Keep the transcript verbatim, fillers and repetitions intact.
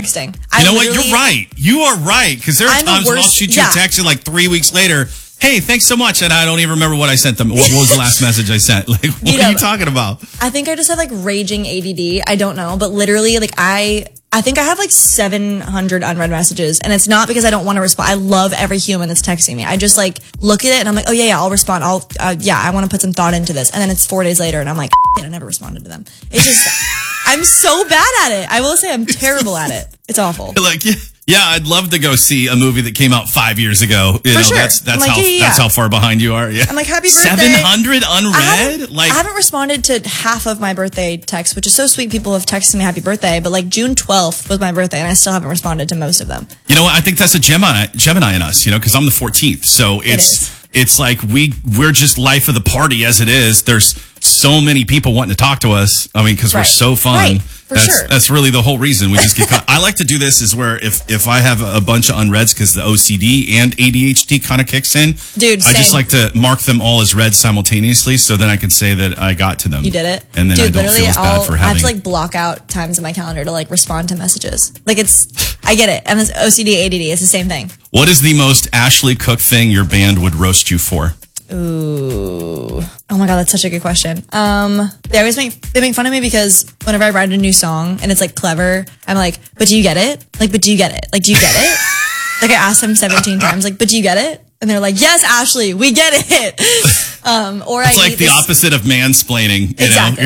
texting. I you know what? You're right. You are right. Because there are I'm the times when I'll worst- shoot you yeah. a text and like three weeks later, hey, thanks so much. And I don't even remember what I sent them. What, what was the last message I sent? Like, what You are know, you talking about? I think I just have like raging A D D. I don't know, but literally, like I, I think I have like seven hundred unread messages, and it's not because I don't want to respond. I love every human that's texting me. I just like look at it and I'm like, oh yeah, yeah, I'll respond. I'll, uh, yeah, I want to put some thought into this, and then it's four days later, and I'm like, I never responded to them. It's just, I'm so bad at it. I will say I'm terrible at it. It's awful. Like, yeah, yeah, I'd love to go see a movie that came out five years ago. You For know, sure. that's that's I'm like, how yeah, yeah, that's yeah. how far behind you are. Yeah, I'm like, happy birthday. seven hundred I unread. haven't, Like, I haven't responded to half of my birthday texts, which is so sweet. People have texted me happy birthday, but like June twelfth was my birthday, and I still haven't responded to most of them. you know what? I think that's a Gemini, Gemini in us. You know, because I'm the fourteenth, so it's is. it's like we we're just life of the party as it is. There's so many people wanting to talk to us. I mean, because we're Right. so fun. Right. For that's sure. that's really the whole reason we just get caught. I like to do this is where if if I have a bunch of unreads because the O C D and A D H D kind of kicks in, Dude, I just same. like to mark them all as read simultaneously, so then I can say that I got to them. You did it. and then Dude, I don't literally, feel as bad I'll, for I have having. to like block out times in my calendar to like respond to messages. Like it's, I get it. And it's O C D, A D D, it's the same thing. What is the most Ashley Cook thing your band would roast you for? Ooh. Oh my God, that's such a good question. Um, they always make, they make fun of me because whenever I write a new song and it's like clever, I'm like, but do you get it? Like, but do you get it? Like, do you get it? Like I asked them seventeen times, like, but do you get it? And they're like, yes, Ashley, we get it. Um, or It's I like eat the this- opposite of mansplaining. You know? Exactly.